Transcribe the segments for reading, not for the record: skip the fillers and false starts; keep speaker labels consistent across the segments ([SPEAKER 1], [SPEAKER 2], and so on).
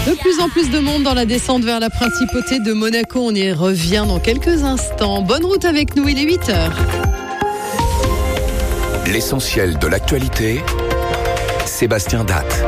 [SPEAKER 1] De plus en plus de monde dans la descente vers la principauté de Monaco. On y revient dans quelques instants. Bonne route avec nous, il est 8h.
[SPEAKER 2] L'essentiel de l'actualité, Sébastien Datte.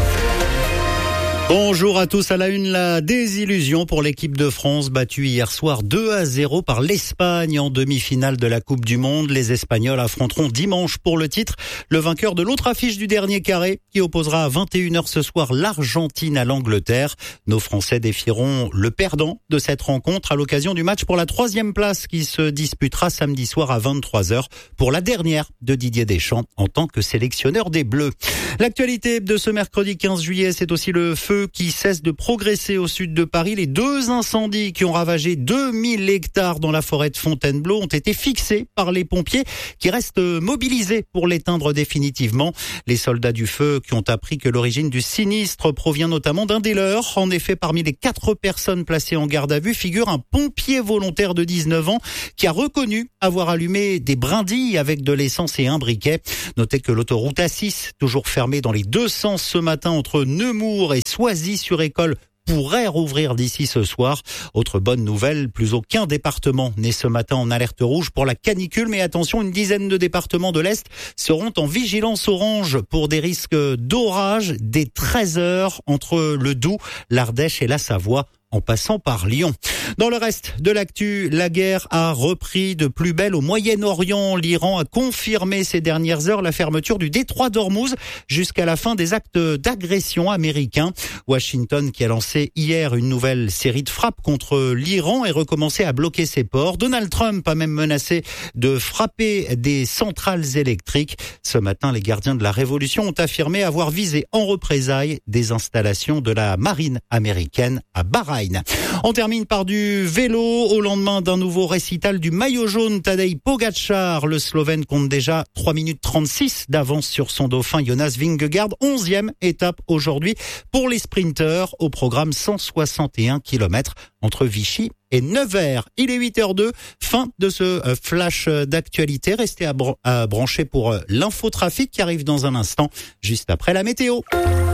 [SPEAKER 3] Bonjour à tous. À la une, la désillusion pour l'équipe de France battue hier soir 2-0 par l'Espagne en demi-finale de la Coupe du Monde. Les Espagnols affronteront dimanche pour le titre le vainqueur de l'autre affiche du dernier carré qui opposera à 21h ce soir l'Argentine à l'Angleterre. Nos Français défieront le perdant de cette rencontre à l'occasion du match pour la 3e place qui se disputera samedi soir à 23h pour la dernière de Didier Deschamps en tant que sélectionneur des Bleus. L'actualité de ce mercredi 15 juillet, c'est aussi le feu qui cesse de progresser au sud de Paris. Les 2 incendies qui ont ravagé 2000 hectares dans la forêt de Fontainebleau ont été fixés par les pompiers qui restent mobilisés pour l'éteindre définitivement. Les soldats du feu qui ont appris que l'origine du sinistre provient notamment d'un des leurs. En effet, parmi les 4 personnes placées en garde à vue figure un pompier volontaire de 19 ans qui a reconnu avoir allumé des brindilles avec de l'essence et un briquet. Notez que l'autoroute A6, toujours fermée dans les 2 sens ce matin entre Nemours et Soisy-sur-École, pourrait rouvrir d'ici ce soir. Autre bonne nouvelle, plus aucun département n'est ce matin en alerte rouge pour la canicule, mais attention, une dizaine de départements de l'Est seront en vigilance orange pour des risques d'orage dès 13h entre le Doubs, l'Ardèche et la Savoie, en passant par Lyon. Dans le reste de l'actu, la guerre a repris de plus belle au Moyen-Orient. L'Iran a confirmé ces dernières heures la fermeture du détroit d'Ormuz jusqu'à la fin des actes d'agression américains. Washington, qui a lancé hier une nouvelle série de frappes contre l'Iran et recommencé à bloquer ses ports. Donald Trump a même menacé de frapper des centrales électriques. Ce matin, les gardiens de la révolution ont affirmé avoir visé en représailles des installations de la marine américaine à Bahreïn. On termine par du vélo au lendemain d'un nouveau récital du maillot jaune. Tadej Pogačar, le Slovène, compte déjà 3 minutes 36 d'avance sur son dauphin Jonas Vingegaard. 11e étape aujourd'hui pour les sprinteurs au programme 161 km entre Vichy et Nevers. Il est 8h02, fin de ce flash d'actualité. Restez à brancher pour l'infotrafic qui arrive dans un instant, juste après la météo.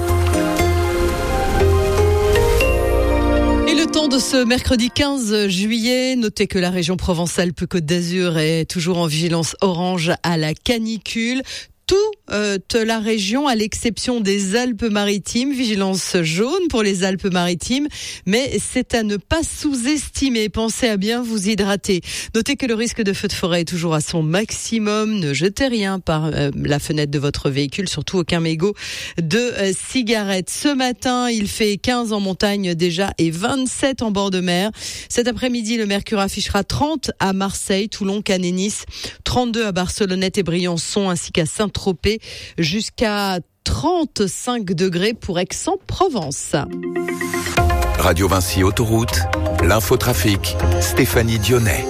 [SPEAKER 1] Temps de ce mercredi 15 juillet, notez que la région Provence-Alpes-Côte d'Azur est toujours en vigilance orange à la canicule. Toute la région, à l'exception des Alpes-Maritimes, vigilance jaune pour les Alpes-Maritimes, mais c'est à ne pas sous-estimer. Pensez à bien vous hydrater. Notez que le risque de feu de forêt est toujours à son maximum. Ne jetez rien par la fenêtre de votre véhicule, surtout aucun mégot de cigarette. Ce matin, il fait 15 en montagne déjà et 27 en bord de mer. Cet après-midi, le mercure affichera 30 à Marseille, Toulon, Cannes et Nice, 32 à Barcelonnette et Briançon ainsi qu'à Saint-Tropez, jusqu'à 35 degrés pour Aix-en-Provence.
[SPEAKER 2] Radio Vinci Autoroute, l'infotrafic, Stéphanie Dionnet.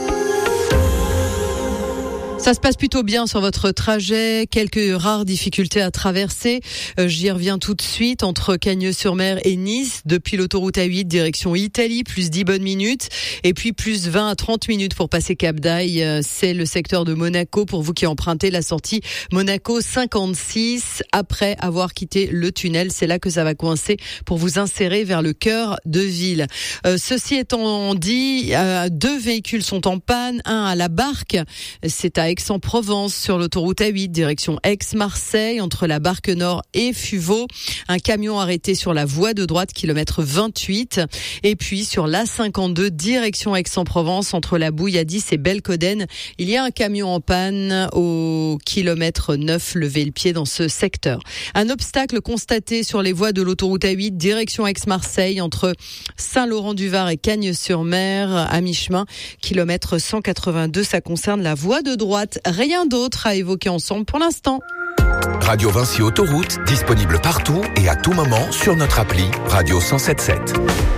[SPEAKER 1] Ça se passe plutôt bien sur votre trajet, quelques rares difficultés à traverser. J'y reviens tout de suite entre Cagnes-sur-Mer et Nice, depuis l'autoroute A8 direction Italie, plus 10 bonnes minutes, et puis plus 20 à 30 minutes pour passer Cap d'Aille. C'est le secteur de Monaco pour vous qui empruntez la sortie Monaco 56 après avoir quitté le tunnel. C'est là que ça va coincer pour vous insérer vers le cœur de ville. Ceci étant dit, 2 véhicules sont en panne, un à la Barque, c'est à Aix-en-Provence sur l'autoroute A8 direction Aix-Marseille entre la Barque Nord et Fuveau. Un camion arrêté sur la voie de droite kilomètre 28 et puis sur l'A52 direction Aix-en-Provence entre la Bouilladis et Belcoden. Il y a un camion en panne au kilomètre 9. Levez le pied dans ce secteur. Un obstacle constaté sur les voies de l'autoroute A8 direction Aix-Marseille entre Saint-Laurent-du-Var et Cagnes-sur-Mer à mi-chemin kilomètre 182. Ça concerne la voie de droite. Rien d'autre à évoquer ensemble pour l'instant.
[SPEAKER 2] Radio Vinci Autoroute, disponible partout et à tout moment sur notre appli Radio 107.7.